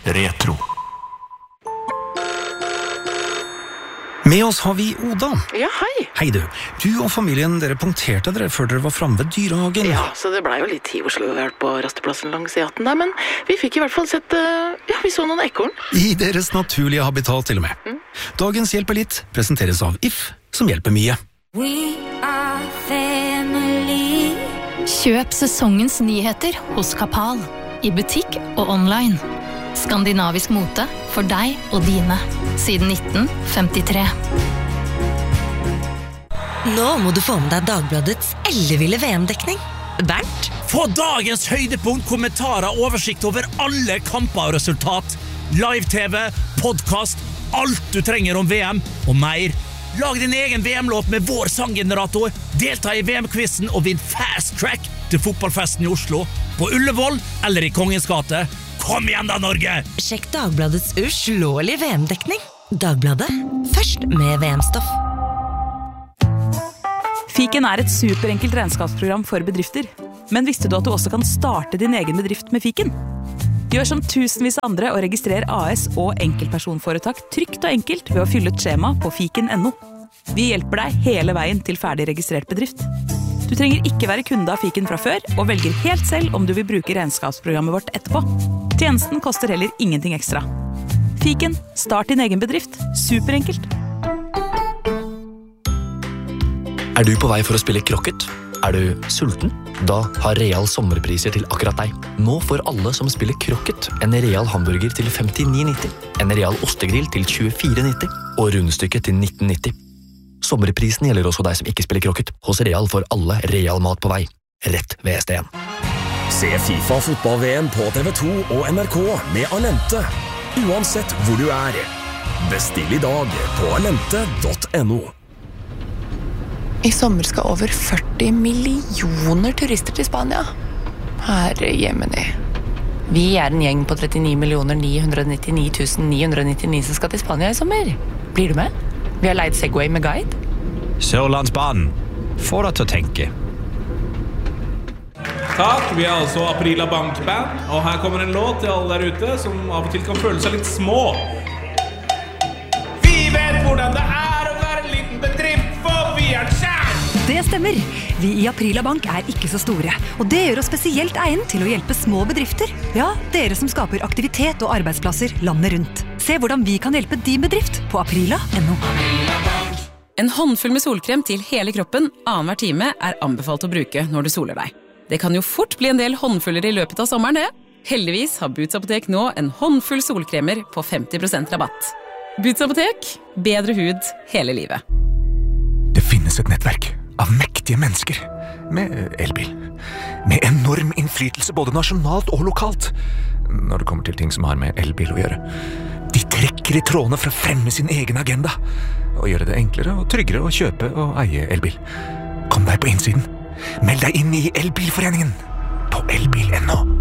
Retro. Med oss har vi Oda. Ja, hei. Hei du. Du og familien, dere punkterte dere før dere var fremme ved dyrehagen. Ja, så det ble jo litt tid i Oslo. Vi har vært på rasteplassen langs E18 der, men vi fikk i hvert fall sett, vi så noen ekorn. I deres naturlige habitat til og med. Dagens Hjelper litt presenteres av If, som hjelper mye. We are family. Kjøp sesongens nyheter hos Kapal, i butikk og online. Skandinavisk mote for deg og dine, siden 1953. Nå må du få med deg Dagbladets elleville VM-dekning. Bernt? Få dagens høydepunkt, kommentarer, oversikt over alle kamper og resultat. Live-TV, podcast, alt du trenger om VM og mer. Lag din egen VM-låt med vår sanggenerator, delta i VM-quizen og vinn fast track til fotballfesten i Oslo, på Ullevål eller i Kongens gate. Kom igjen da, Norge! Sjekk Dagbladets uslåelige VM-dekning. Dagbladet, først med VM-stoff. Fiken er et superenkelt regnskapsprogram for bedrifter. Men visste du at du også kan starte din egen bedrift med Fiken? Gjør som tusenvis andre og registrer AS og enkeltpersonforetak trygt og enkelt ved å fylle et skjema på fiken.no. Vi hjelper deg hele veien til ferdig registrert bedrift. Du trenger ikke være kunde av Fiken fra før, og velger helt selv om du vil bruke regnskapsprogrammet vårt etterpå. Tjenesten koster heller ingenting ekstra. Fiken, start din egen bedrift. Superenkelt. Er du på vei for å spille krokket? Er du sulten? Da har Real sommerpriser til akkurat deg. Nå får alle som spiller krokket en Real hamburger til 59,90, en Real ostegrill til 24,90 og rundstykket til 19,90. Sommerprisen gjelder også deg som ikke spiller krokket. Hos Real får alle Real mat på vei. Rett ved ST1. Se FIFA fotball-VM på TV2 og NRK med Alente. Uansett hvor du er. Bestill i dag på alente.no. I sommer skal over 40 millioner turister til Spania. Herre jemini. Vi er en gjeng på 39.999.999 som skal til Spania i sommer. Blir du med? Vi har leid Segway med guide. Sørlandsbanen. Få deg til å tenke. Takk, vi er altså Aprila Bankband, og her kommer en låt til alle der ute som av og til kan føle seg litt små. Vi vet hvordan det er å være en liten bedrift, for vi er kjær! Det stemmer. Vi i Aprila Bank er ikke så store, og det gjør oss spesielt egnet til å hjelpe små bedrifter. Ja, dere som skaper aktivitet og arbeidsplasser landet rundt. Se hvordan vi kan hjelpe din bedrift på aprila.no. En håndfull med solkrem til hele kroppen annenhver time er anbefalt å bruke når du soler deg. Det kan jo fort bli en del håndfuller i løpet av sommeren, det. Heldigvis har Boots Apotek nå en håndfull solkremer på 50% rabatt. Boots Apotek, bedre hud hele livet. Det finnes et nettverk av mektige mennesker med elbil. Med enorm innflytelse både nasjonalt og lokalt. Når det kommer til ting som har med elbil å gjøre. De trekker i trådene for å fremme sin egen agenda. Og gjøre det enklere og tryggere å kjøpe og eie elbil. Kom deg på innsiden. Meld deg inn i Elbilforeningen på elbil.no.